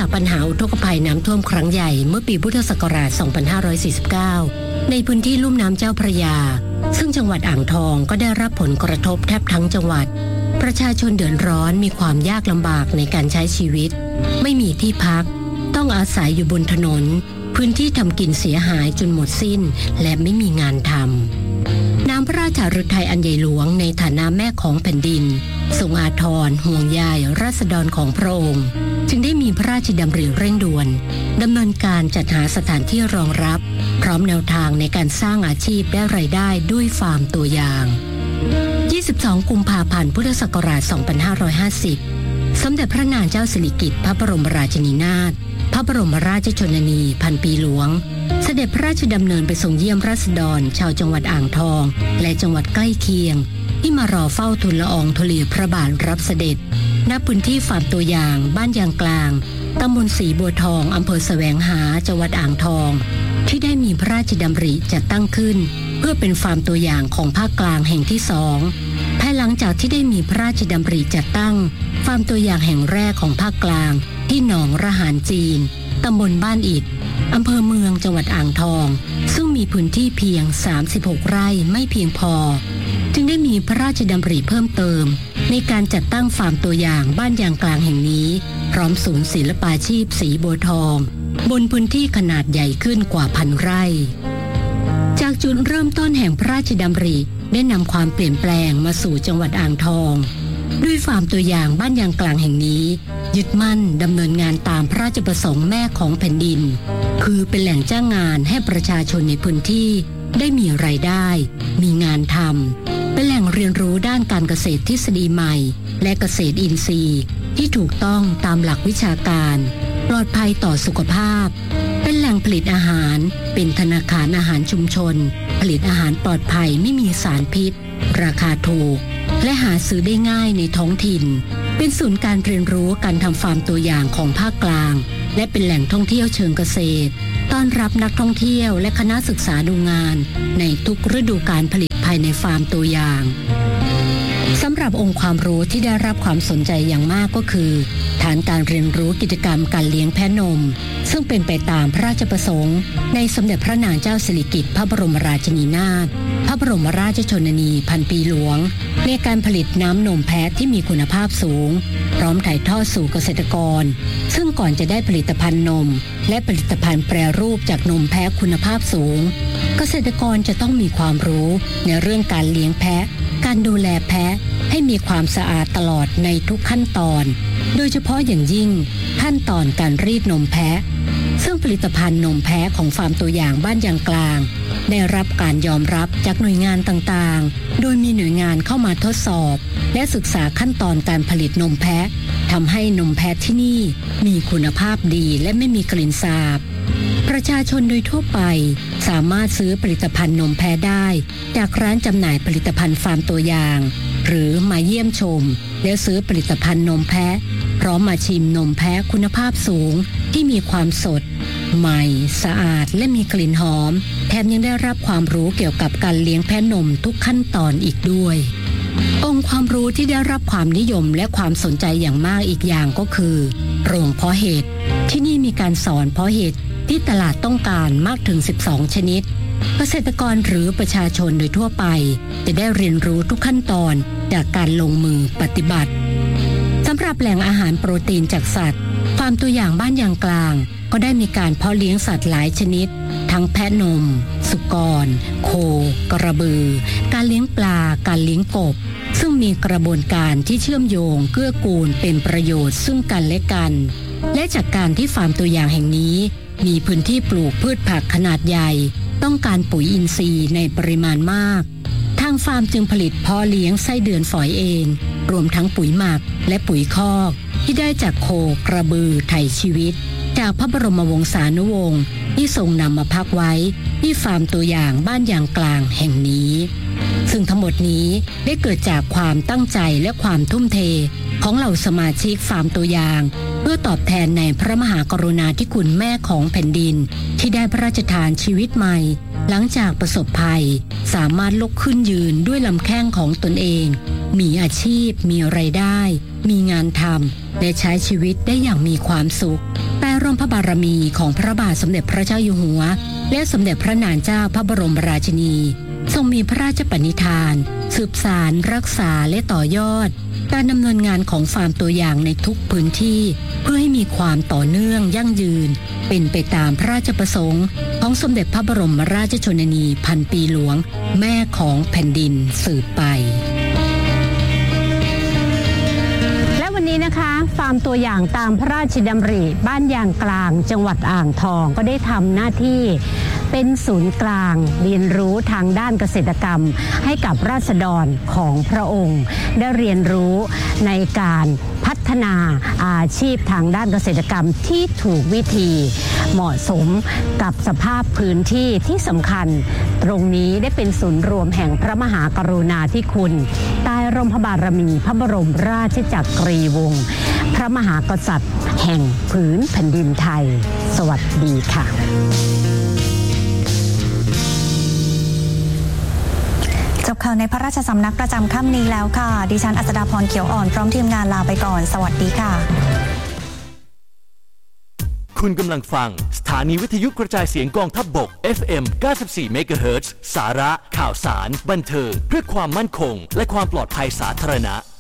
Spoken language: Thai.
จากปัญหาอุทกภัยน้ำท่วมครั้งใหญ่เมื่อปีพุทธศักราช 2549 ในพื้นที่ลุ่มน้ำเจ้าพระยาซึ่งจังหวัดอ่างทองก็ได้รับผลกระทบแทบทั้งจังหวัดประชาชนเดือดร้อนมีความยากลำบากในการใช้ชีวิตไม่มีที่พักต้องอาศัยอยู่บนถนนพื้นที่ทำกินเสียหายจนหมดสิ้นและไม่มีงานทำน้ำพระราชฤทัยอันใหญ่หลวงในฐานะแม่ของแผ่นดินทรงอาทรห่วงใยราษฎรของพระองค์จึงได้มีพระราชดำริเร่งด่วนดำเนินการจัดหาสถานที่รองรับพร้อมแนวทางในการสร้างอาชีพและรายได้ด้วยฟาร์มตัวอย่าง22 กุมภาพันธ์ พุทธศักราช 2550 สมเด็จพระนางเจ้าสิริกิติ์พระบรมราชินีนาถพระบรมราชชนนีพันปีหลวงเสด็จพระราชดำเนินไปทรงเยี่ยมราษฎรชาวจังหวัดอ่างทองและจังหวัดใกล้เคียงที่มารอเฝ้าทูลละอองธุลีพระบาทรับเสด็จณพื้นที่ฟาร์มตัวอย่างบ้านยางกลางตำบลศรีบัวทองอำเภอแสวงหาจังหวัดอ่างทองที่ได้มีพระราชดำริจัดตั้งขึ้นเพื่อเป็นฟาร์มตัวอย่างของภาคกลางแห่งที่2ภายหลังจากที่ได้มีพระราชดำริจัดตั้งฟาร์มตัวอย่างแห่งแรกของภาคกลางที่หนองระหารจีนตำบลบ้านอิฐอำเภอเมืองจังหวัดอ่างทองซึ่งมีพื้นที่เพียง36 ไร่ไม่เพียงพอจึงได้มีพระราชดำริเพิ่มเติมในการจัดตั้งฟาร์มตัวอย่างบ้านยางกลางแห่งนี้พร้อมศูนย์ศิลปาชีพศรีบัวทองบนพื้นที่ขนาดใหญ่ขึ้นกว่า1,000 ไร่จากจุดเริ่มต้นแห่งพระราชดำริได้นำความเปลี่ยนแปลงมาสู่จังหวัดอ่างทองด้วยฟาร์มตัวอย่างบ้านยางกลางแห่งนี้ยึดมั่นดำเนินงานตามพระราชประสงค์แม่ของแผ่นดินคือเป็นแหล่งจ้างงานให้ประชาชนในพื้นที่ได้มีรายได้มีงานทำเป็นแหล่งเรียนรู้ด้านการเกษตรทฤษฎีใหม่และเกษตรอินทรีย์ที่ถูกต้องตามหลักวิชาการปลอดภัยต่อสุขภาพเป็นแหล่งผลิตอาหารเป็นธนาคารอาหารชุมชนผลิตอาหารปลอดภัยไม่มีสารพิษราคาถูกและหาซื้อได้ง่ายในท้องถิ่นเป็นศูนย์การเรียนรู้การทำฟาร์มตัวอย่างของภาคกลางและเป็นแหล่งท่องเที่ยวเชิงเกษตรต้อนรับนักท่องเที่ยวและคณะศึกษาดูงานในทุกฤดูการผลิตภายในฟาร์มตัวอย่างสำหรับองค์ความรู้ที่ได้รับความสนใจอย่างมากก็คือฐานการเรียนรู้กิจกรรมการเลี้ยงแพะนมซึ่งเป็นไปตามพระราชประสงค์ในสมเด็จพระนางเจ้าสิริกิติ์พระบรมราชินีนาถพระบรมราชชนนีพันปีหลวงในการผลิตน้ำนมแพะที่มีคุณภาพสูงพร้อมถ่ายทอดสู่เกษตรกรซึ่งก่อนจะได้ผลิตภัณฑ์นมและผลิตภัณฑ์แปรรูปจากนมแพะคุณภาพสูงเกษตรกรจะต้องมีความรู้ในเรื่องการเลี้ยงแพะการดูแลแพะให้มีความสะอาดตลอดในทุกขั้นตอนโดยเฉพาะอย่างยิ่งขั้นตอนการรีดนมแพะซึ่งผลิตภัณฑ์นมแพะของฟาร์มตัวอย่างบ้านยางกลางได้รับการยอมรับจากหน่วยงานต่างๆโดยมีหน่วยงานเข้ามาทดสอบและศึกษาขั้นตอนการผลิตนมแพะทำให้นมแพะที่นี่มีคุณภาพดีและไม่มีกลิ่นสาบประชาชนโดยทั่วไปสามารถซื้อผลิตภัณฑ์นมแพะได้จากร้านจำหน่ายผลิตภัณฑ์ฟาร์มตัวอย่างหรือมาเยี่ยมชมแล้วซื้อผลิตภัณฑ์นมแพะพร้อมมาชิมนมแพะคุณภาพสูงที่มีความสดใหม่สะอาดและมีกลิ่นหอมแถมยังได้รับความรู้เกี่ยวกับการเลี้ยงแพะนมทุกขั้นตอนอีกด้วยองค์ความรู้ที่ได้รับความนิยมและความสนใจอย่างมากอีกอย่างก็คือโรงเพาะเห็ดที่นี่มีการสอนเพาะเห็ดที่ตลาดต้องการมากถึง12 ชนิดเกษตรกรหรือประชาชนโดยทั่วไปจะได้เรียนรู้ทุกขั้นตอนจากการลงมือปฏิบัติสำหรับแหล่งอาหารโปรตีนจากสัตว์ฟาร์มตัวอย่างบ้านยางกลางก็ได้มีการเพาะเลี้ยงสัตว์หลายชนิดทั้งแพะนมสุกรโคกระบือการเลี้ยงปลาการเลี้ยงกบซึ่งมีกระบวนการที่เชื่อมโยงเกื้อกูลเป็นประโยชน์ซึ่งกันและกันและจากการที่ฟาร์มตัวอย่างแห่งนี้มีพื้นที่ปลูกพืชผักขนาดใหญ่ต้องการปุ๋ยอินทรีย์ในปริมาณมากทางฟาร์มจึงผลิตเพาะเลี้ยงไส้เดือนฝอยเองรวมทั้งปุ๋ยหมักและปุ๋ยคอกที่ได้จากโคกระบือไถ่ชีวิตจากพระบรมวงศานุวงศ์ที่ทรงนำมาพักไว้ที่ฟาร์มตัวอย่างบ้านยางกลางแห่งนี้ซึ่งทั้งหมดนี้ได้เกิดจากความตั้งใจและความทุ่มเทของเหล่าสมาชิกฟาร์มตัวอย่างเพื่อตอบแทนในพระมหากรุณาธิคุณแม่ของแผ่นดินที่ได้พระราชทานชีวิตใหม่หลังจากประสบภัยสามารถลุกขึ้นยืนด้วยลำแข้งของตนเองมีอาชีพมีรายได้มีงานทำและใช้ชีวิตได้อย่างมีความสุขร่มพระบารมีของพระบาทสมเด็จพระเจ้าอยู่หัวและสมเด็จพระนางเจ้าพระบรมราชินีทรงมีพระราชปณิธานสืบสานรักษาและต่อยอดการดำเนินงานของฟาร์มตัวอย่างในทุกพื้นที่เพื่อให้มีความต่อเนื่องยั่งยืนเป็นไปตามพระราชประสงค์ของสมเด็จพระบรมราชชนนีพันปีหลวงแม่ของแผ่นดินสืบไปและวันนี้นะคะฟาร์มตัวอย่างตามพระราชดำริบ้านยางกลางจังหวัดอ่างทองก็ได้ทำหน้าที่เป็นศูนย์กลางเรียนรู้ทางด้านเกษตรกรรมให้กับราษฎรของพระองค์ได้เรียนรู้ในการพัฒนาอาชีพทางด้านเกษตรกรรมที่ถูกวิธีเหมาะสมกับสภาพพื้นที่ที่สำคัญตรงนี้ได้เป็นศูนย์รวมแห่งพระมหากรุณาธิคุณใต้ร่มพระบารมีพระบรมราชจักรีวงศ์พระมหากษัตริย์แห่งผืนแผ่นดินไทยสวัสดีค่ะจบข่าวในพระราชสำนักประจำค่ำนี้แล้วค่ะดิฉันอัศดาพรเขียวอ่อนพร้อมทีมงานลาไปก่อนสวัสดีค่ะคุณกำลังฟังสถานีวิทยุกระจายเสียงกองทัพบก FM 94 MHz สาระข่าวสารบันเทิงเพื่อความมั่นคงและความปลอดภัยสาธารณะ